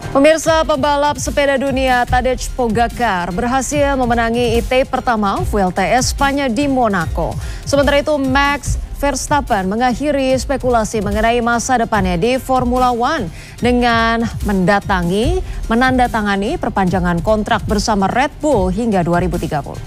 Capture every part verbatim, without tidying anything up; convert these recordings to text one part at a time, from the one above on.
Pemirsa, pembalap sepeda dunia Tadej Pogacar berhasil memenangi I T pertama Vuelta Espanya di Monaco. Sementara itu Max Verstappen mengakhiri spekulasi mengenai masa depannya di Formula One dengan mendatangi, menandatangani perpanjangan kontrak bersama Red Bull hingga dua ribu tiga puluh.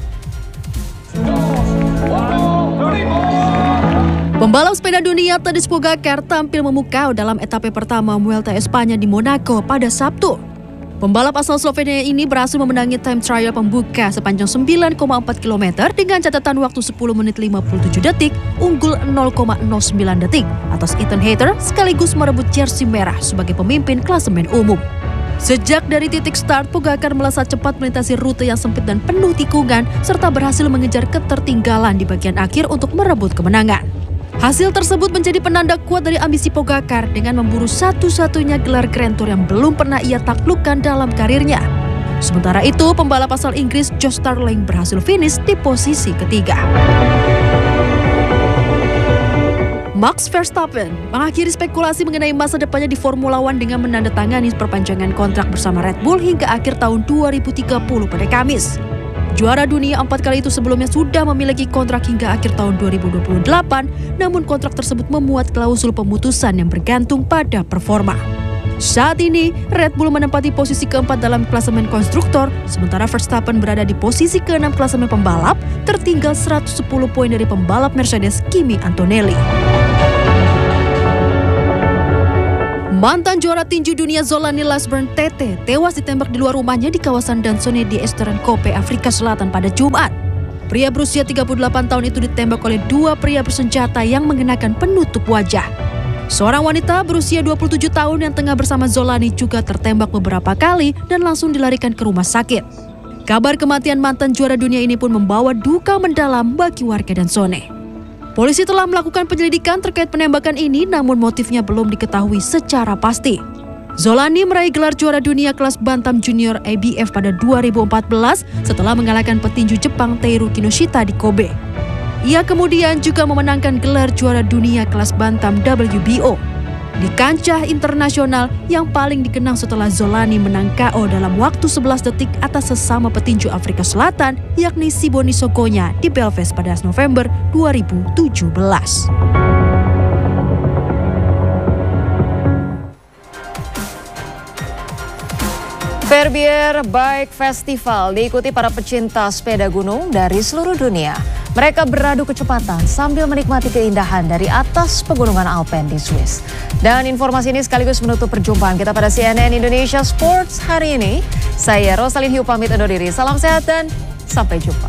Pembalap sepeda dunia Tadej Pogacar tampil memukau dalam etape pertama Vuelta Espanya di Monaco pada Sabtu. Pembalap asal Slovenia ini berhasil memenangi time trial pembuka sepanjang sembilan koma empat kilometer dengan catatan waktu sepuluh menit lima puluh tujuh detik, unggul nol koma nol sembilan detik atas Ethan Hayter sekaligus merebut jersey merah sebagai pemimpin klasemen umum. Sejak dari titik start, Pogacar melesat cepat melintasi rute yang sempit dan penuh tikungan serta berhasil mengejar ketertinggalan di bagian akhir untuk merebut kemenangan. Hasil tersebut menjadi penanda kuat dari ambisi Pogacar dengan memburu satu-satunya gelar Grand Tour yang belum pernah ia taklukkan dalam karirnya. Sementara itu, pembalap asal Inggris Josh Starling berhasil finish di posisi ketiga. Max Verstappen mengakhiri spekulasi mengenai masa depannya di Formula One dengan menandatangani perpanjangan kontrak bersama Red Bull hingga akhir tahun dua ribu tiga puluh pada Kamis. Juara dunia empat kali itu sebelumnya sudah memiliki kontrak hingga akhir tahun dua ribu dua puluh delapan, namun kontrak tersebut memuat klausul pemutusan yang bergantung pada performa. Saat ini, Red Bull menempati posisi keempat dalam klasemen konstruktor, sementara Verstappen berada di posisi keenam klasemen pembalap, tertinggal seratus sepuluh poin dari pembalap Mercedes Kimi Antonelli. Mantan juara tinju dunia Zolani Lasburn Tete tewas ditembak di luar rumahnya di kawasan Dansone di Eastern Cape, Afrika Selatan pada Jumat. Pria berusia tiga puluh delapan tahun itu ditembak oleh dua pria bersenjata yang mengenakan penutup wajah. Seorang wanita berusia dua puluh tujuh tahun yang tengah bersama Zolani juga tertembak beberapa kali dan langsung dilarikan ke rumah sakit. Kabar kematian mantan juara dunia ini pun membawa duka mendalam bagi warga Dansone. Polisi telah melakukan penyelidikan terkait penembakan ini, namun motifnya belum diketahui secara pasti. Zolani meraih gelar juara dunia kelas bantam junior A B F pada dua ribu empat belas setelah mengalahkan petinju Jepang Teru Kinoshita di Kobe. Ia kemudian juga memenangkan gelar juara dunia kelas bantam W B O. Di kancah internasional yang paling dikenang setelah Zolani menang K O dalam waktu sebelas detik atas sesama petinju Afrika Selatan yakni Siboni Sokonya di Belfast pada November dua ribu tujuh belas. Verbier Bike Festival diikuti para pecinta sepeda gunung dari seluruh dunia. Mereka beradu kecepatan sambil menikmati keindahan dari atas pegunungan Alpen di Swiss. Dan informasi ini sekaligus menutup perjumpaan kita pada C N N Indonesia Sports hari ini. Saya Rosalyn Hiu pamit undur diri. Salam sehat dan sampai jumpa.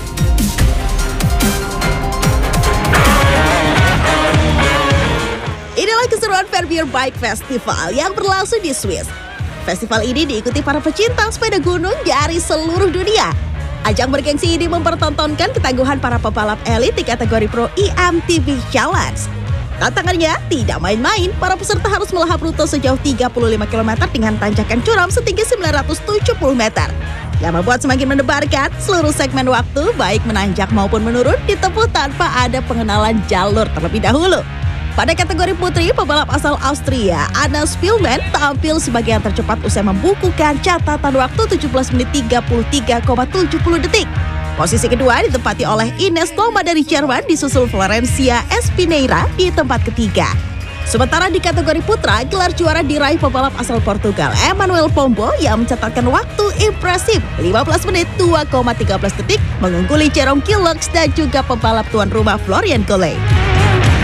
Inilah keseruan Verbier Bike Festival yang berlangsung di Swiss. Festival ini diikuti para pecinta sepeda gunung dari seluruh dunia. Ajang bergengsi ini mempertontonkan ketangguhan para pebalap elit di kategori Pro I M T B Challenge. Tantangannya tidak main-main, para peserta harus melahap rute sejauh tiga puluh lima kilometer dengan tanjakan curam setinggi sembilan ratus tujuh puluh meter. Yang membuat semakin mendebarkan, seluruh segmen waktu baik menanjak maupun menurun ditempuh tanpa ada pengenalan jalur terlebih dahulu. Pada kategori putri, pebalap asal Austria, Anna Spielmann tampil sebagai yang tercepat usai membukukan catatan waktu tujuh belas menit tiga puluh tiga koma tujuh puluh detik. Posisi kedua ditempati oleh Ines Thoma dari Jerman, disusul Florencia Espineira di tempat ketiga. Sementara di kategori putra, gelar juara diraih pebalap asal Portugal, Emmanuel Pombo yang mencatatkan waktu impresif lima belas menit dua koma tiga belas detik, mengungguli Jerome Killux dan juga pebalap tuan rumah Florian Collet.